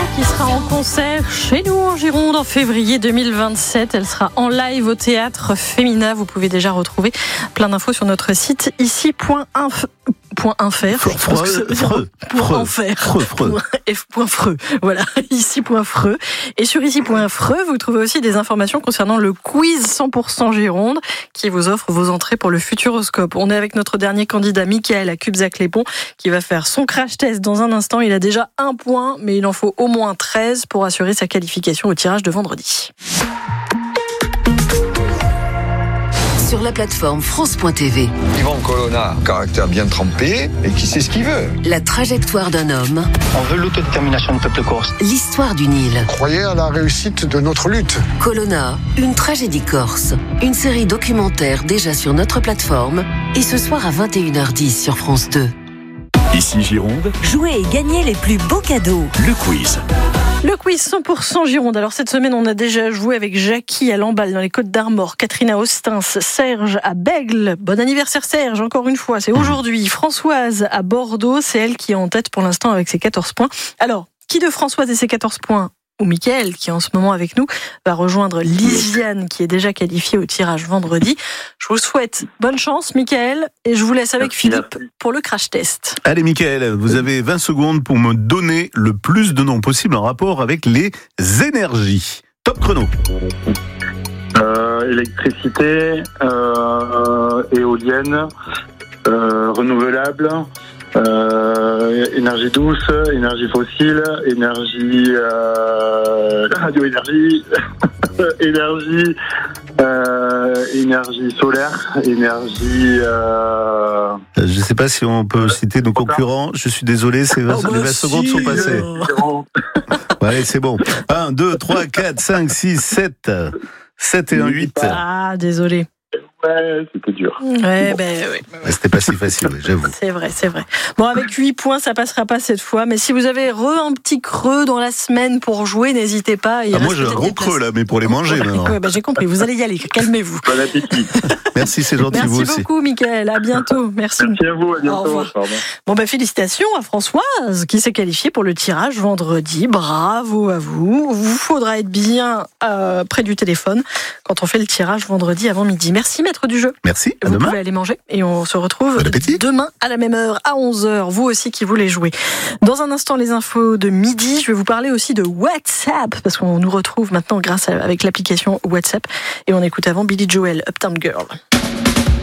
qui sera en concert chez nous en Gironde en février 2027. Elle sera en live au Théâtre Femina. Vous pouvez déjà retrouver plein d'infos sur notre site ici.infr. Voilà, ici.freux. Et sur ici.freux, vous trouvez aussi des informations concernant le quiz 100% Gironde qui vous offre vos entrées pour le Futuroscope. On est avec notre dernier candidat, Mickaël à Cubzac-les-Ponts, qui va faire son crash test dans un instant. Il a déjà 1 point, mais il en faut au moins 13 pour assurer sa qualification au tirage de vendredi. Sur la plateforme France.tv. Yvan Colonna, caractère bien trempé et qui sait ce qu'il veut. La trajectoire d'un homme. On veut l'autodétermination du peuple corse. L'histoire du Nil. Croyez à la réussite de notre lutte. Colonna, une tragédie corse. Une série documentaire déjà sur notre plateforme. Et ce soir à 21h10 sur France 2. Ici Gironde, jouez et gagnez les plus beaux cadeaux. le quiz. Le quiz 100% Gironde. Alors cette semaine, on a déjà joué avec Jackie à Lamballe dans les Côtes d'Armor, Catherine à Ostens, Serge à Bègle. Bon anniversaire Serge, encore une fois, c'est aujourd'hui. Françoise à Bordeaux, c'est elle qui est en tête pour l'instant avec ses 14 points. Alors, qui de Françoise et ses 14 points ou Mickaël, qui est en ce moment avec nous, va rejoindre Lisiane, qui est déjà qualifiée au tirage vendredi. Je vous souhaite bonne chance, Mickaël, et je vous laisse avec Philippe pour le crash test. Allez Mickaël, vous avez 20 secondes pour me donner le plus de noms possible en rapport avec les énergies. Top chrono. Électricité, éolienne, renouvelable, énergie douce, énergie fossile, énergie radioénergie, énergie solaire, énergie. Je ne sais pas si on peut citer nos concurrents. Je suis désolé, les 20 secondes sont passées. Allez, c'est bon. 1, 2, 3, 4, 5, 6, 7. 7 et 1, 8. Ah, désolé. Ouais, c'était dur. Ouais. C'était pas si facile, j'avoue. C'est vrai. Bon, avec 8 points, ça passera pas cette fois. Mais si vous avez un petit creux dans la semaine pour jouer, n'hésitez pas. Moi, j'ai un gros creux là, mais pour les manger maintenant. Ouais, j'ai compris. Vous allez y aller. Calmez-vous. Bon appétit. Merci, c'est gentil. Vous aussi. Merci beaucoup, Mickaël. À bientôt. Merci. Merci à vous. À bientôt. Au revoir. Bon, félicitations à Françoise qui s'est qualifiée pour le tirage vendredi. Bravo à vous. Vous faudra être bien près du téléphone quand on fait le tirage vendredi avant midi. Merci, maître du jeu. Merci. À vous demain. pouvez aller manger et on se retrouve demain à la même heure, à 11h. Vous aussi qui voulez jouer. Dans un instant, les infos de midi. Je vais vous parler aussi de WhatsApp parce qu'on nous retrouve maintenant avec l'application WhatsApp et on écoute avant Billy Joel, Uptown Girl.